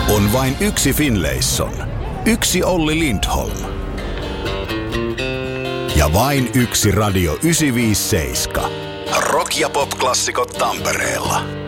On vain yksi Finlayson, yksi Olli Lindholm ja vain yksi Radio 957. Rock- ja pop-klassikot Tampereella.